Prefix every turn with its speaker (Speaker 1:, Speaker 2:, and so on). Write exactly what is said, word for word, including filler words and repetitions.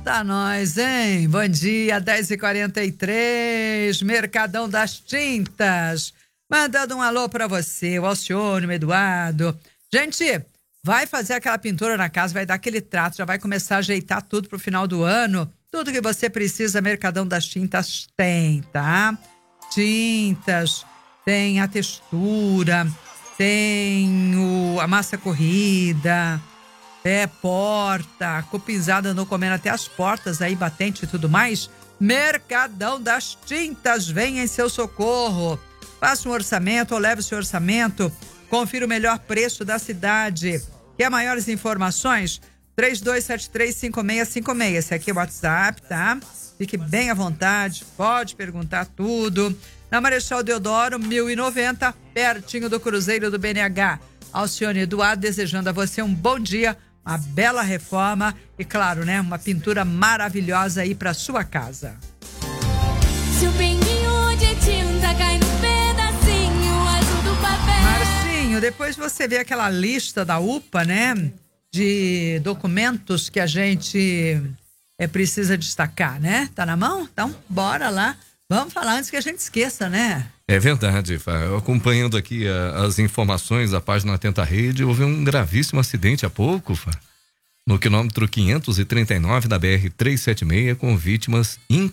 Speaker 1: Eita, nós, hein? Bom dia, dez e quarenta e três, Mercadão das Tintas. Mandando um alô pra você, o Alcione, o Eduardo. Gente, vai fazer aquela pintura na casa, vai dar aquele trato, já vai começar a ajeitar tudo pro final do ano. Tudo que você precisa, Mercadão das Tintas tem, tá? Tintas, tem a textura, tem o, a massa corrida, é porta, cupinzada não comendo até as portas aí, batente e tudo mais. Mercadão das Tintas vem em seu socorro. Faça um orçamento ou leve o seu orçamento. Confira o melhor preço da cidade. Quer maiores informações? três dois sete três, cinco seis cinco seis. Esse aqui é o WhatsApp, tá? Fique bem à vontade, pode perguntar tudo. Na Marechal Deodoro, mil e noventa, pertinho do Cruzeiro do B N H. Alcione Eduardo desejando a você um bom dia, uma bela reforma e, claro, né, uma pintura maravilhosa aí para sua casa.
Speaker 2: Se o pinguinho de tinta cai no pedacinho azul do papel.
Speaker 1: Marcinho, depois você vê aquela lista da U P A, né? De documentos que a gente é, precisa destacar, né? Tá na mão? Então, bora lá. Vamos falar antes que a gente esqueça, né?
Speaker 3: É verdade, Fá. Eu acompanhando aqui a, as informações da página Atenta Rede, houve um gravíssimo acidente há pouco, Fá, no quilômetro quinhentos e trinta e nove da B R trezentos e setenta e seis, com vítimas